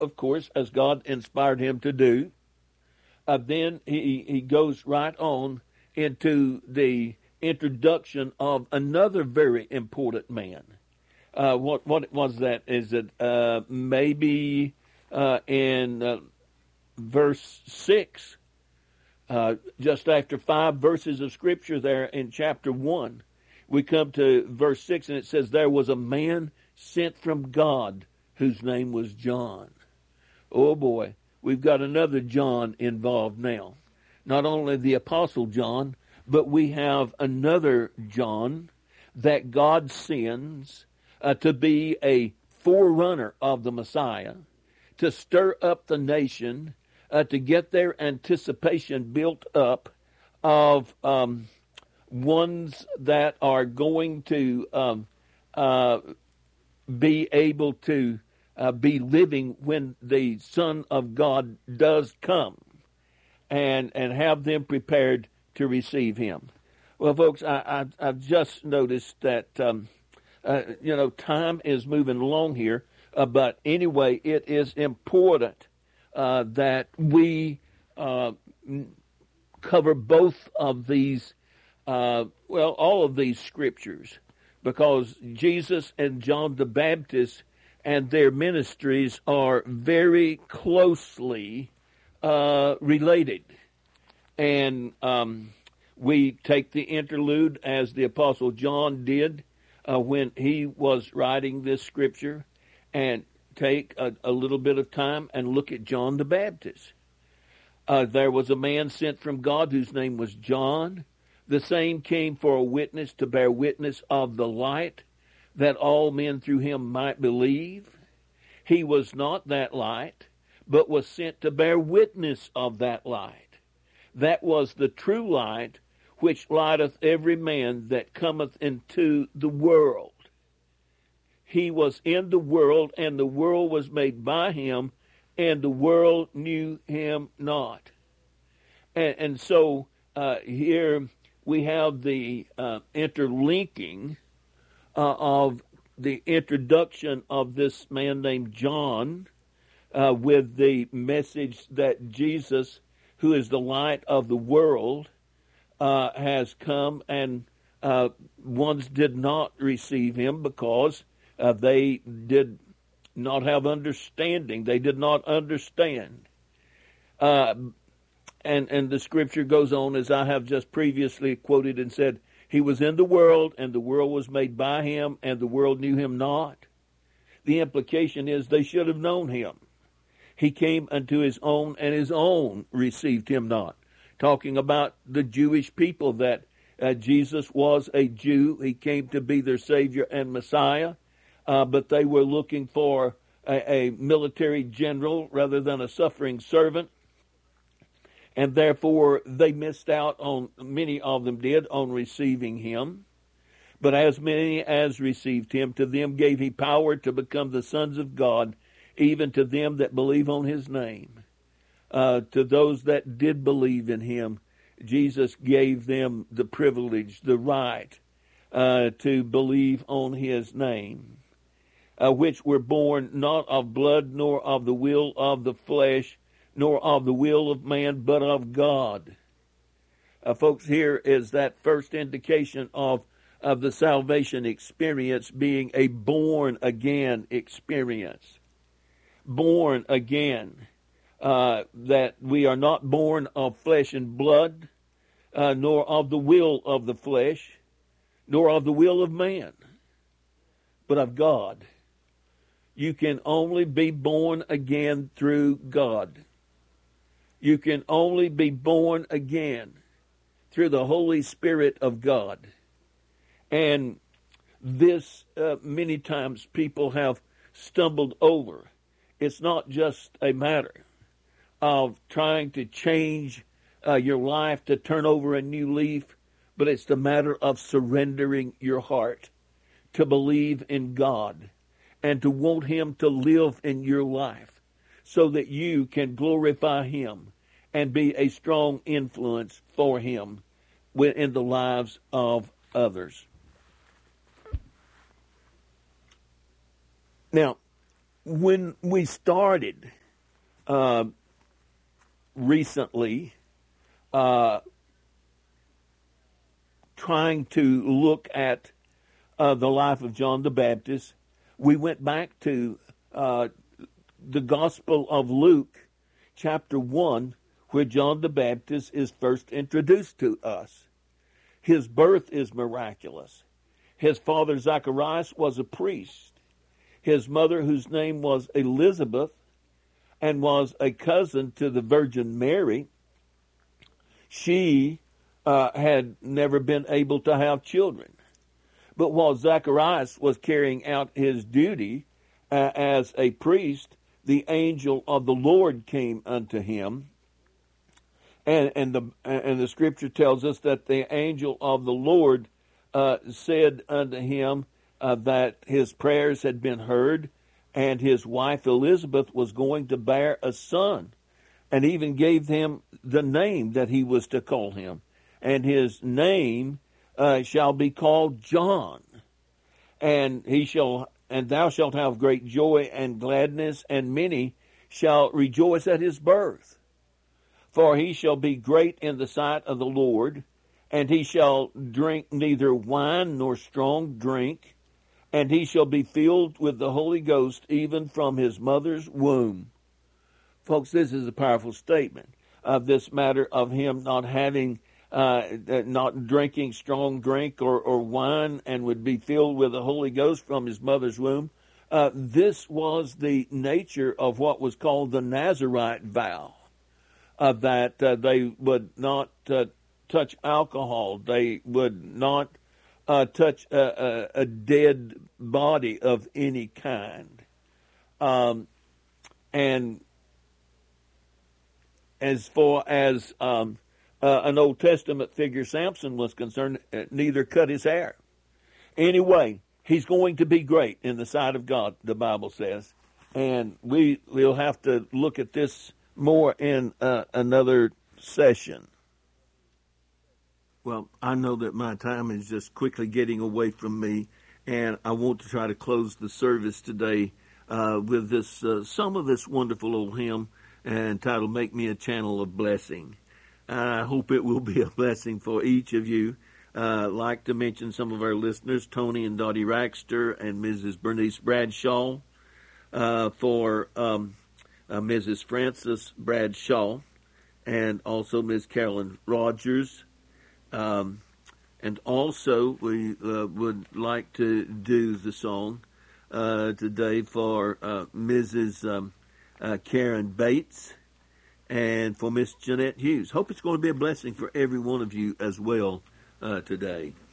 of course, as God inspired him to do. Then he goes right on into the introduction of another very important man. What was that? Is it maybe in verse 6, just after 5 verses of Scripture there in chapter 1, we come to verse 6, and it says, there was a man sent from God whose name was John. Oh boy, we've got another John involved now. Not only the Apostle John, but we have another John that God sends to be a forerunner of the Messiah, to stir up the nation, to get their anticipation built up of ones that are going to be able to be living when the Son of God does come, and have them prepared to receive him. Well, folks, I've just noticed that, time is moving along here, but anyway, it is important that we cover both of these, all of these scriptures, because Jesus and John the Baptist and their ministries are very closely related. And we take the interlude as the Apostle John did when he was writing this scripture, and take a little bit of time and look at John the Baptist. There was a man sent from God whose name was John. The same came for a witness, to bear witness of the light, that all men through him might believe. He was not that light, but was sent to bear witness of that light. That was the true light, which lighteth every man that cometh into the world. He was in the world, and the world was made by him, and the world knew him not. And so here we have the interlinking of the introduction of this man named John with the message that Jesus, who is the light of the world, has come, and ones did not receive him because they did not have understanding. They did not understand. And the scripture goes on, as I have just previously quoted and said, he was in the world, and the world was made by him, and the world knew him not. The implication is they should have known him. He came unto his own, and his own received him not. Talking about the Jewish people, that Jesus was a Jew. He came to be their Savior and Messiah, but they were looking for a military general rather than a suffering servant. And therefore, they missed out on, many of them did, on receiving him. But as many as received him, to them gave he power to become the sons of God, even to them that believe on his name. To those that did believe in him, Jesus gave them the privilege, the right, to believe on his name, which were born not of blood, nor of the will of the flesh, nor of the will of man, but of God. Folks, here is that first indication of the salvation experience being a born-again experience. Born again. That we are not born of flesh and blood, nor of the will of the flesh, nor of the will of man, but of God. You can only be born again through God. You can only be born again through the Holy Spirit of God. And this, many times people have stumbled over. It's not just a matter of trying to change your life, to turn over a new leaf, but it's the matter of surrendering your heart to believe in God and to want him to live in your life so that you can glorify him and be a strong influence for him in the lives of others. Now, when we started recently trying to look at the life of John the Baptist, we went back to the Gospel of Luke, chapter 1, where John the Baptist is first introduced to us. His birth is miraculous. His father Zacharias was a priest. His mother, whose name was Elizabeth, and was a cousin to the Virgin Mary, she had never been able to have children. But while Zacharias was carrying out his duty as a priest, the angel of the Lord came unto him. And the scripture tells us that the angel of the Lord said unto him that his prayers had been heard, and his wife Elizabeth was going to bear a son, and even gave him the name that he was to call him. And his name shall be called John. And thou shalt have great joy and gladness, and many shall rejoice at his birth. For he shall be great in the sight of the Lord, and he shall drink neither wine nor strong drink, and he shall be filled with the Holy Ghost even from his mother's womb. Folks, this is a powerful statement of this matter of him not having, not drinking strong drink or wine, and would be filled with the Holy Ghost from his mother's womb. This was the nature of what was called the Nazirite vow, that they would not touch alcohol. They would not touch a dead body of any kind. And as far as an Old Testament figure, Samson, was concerned, neither cut his hair. Anyway, he's going to be great in the sight of God, the Bible says. And we'll have to look at this more in another session. Well, I know that my time is just quickly getting away from me, and I want to try to close the service today with this some of this wonderful old hymn entitled "Make Me a Channel of Blessing." I hope it will be a blessing for each of you. I'd like to mention some of our listeners, Tony and Dottie Raxter and Mrs. Bernice Bradshaw, for Mrs. Frances Bradshaw, and also Ms. Carolyn Rogers. And also we would like to do the song today for Mrs. Karen Bates and for Miss Jeanette Hughes. Hope it's going to be a blessing for every one of you as well today.